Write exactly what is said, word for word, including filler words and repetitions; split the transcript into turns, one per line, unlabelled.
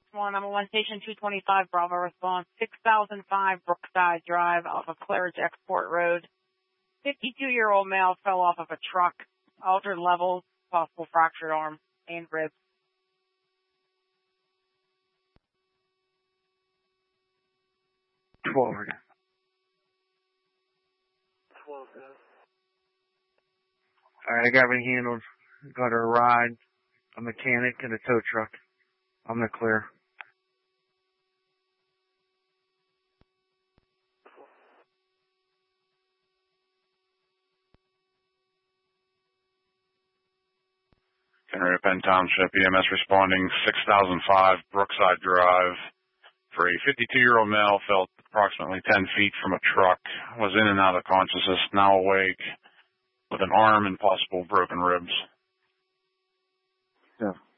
one. I'm on station two twenty-five, Bravo response. six thousand five Brookside Drive off of Claridge Export Road. fifty-two-year-old male fell off of a truck. Altered levels, possible fractured arm and ribs.
twelve again.
twelve, yeah.
Alright, I got me handled. Got a ride, a mechanic, and a tow truck. I'm in the clear.
Henry Penn Township, E M S responding six thousand five Brookside Drive for a fifty-two-year-old male fell approximately ten feet from a truck, was in and out of consciousness, now awake with an arm and possible broken ribs.
Yeah.